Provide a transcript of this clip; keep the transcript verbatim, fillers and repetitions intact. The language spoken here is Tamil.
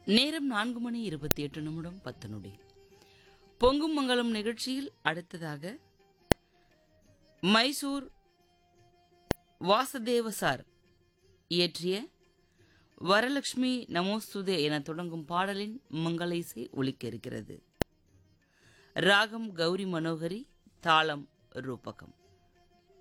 நேரம் நான்கு மணி இருபத்தி எட்டு நிமிடம் பத்து நொடி. பொங்கும் மங்கலம் நிகழ்ச்சியில் அடுத்ததாக மைசூர் வாசுதேவ சார் இயற்றிய வரலட்சுமி நமோஸ்துதே என தொடங்கும் பாடலின் மங்கள இசை ஒலிக்க இருக்கிறது. ராகம் கௌரி மனோகரி, தாளம் ரூபகம்.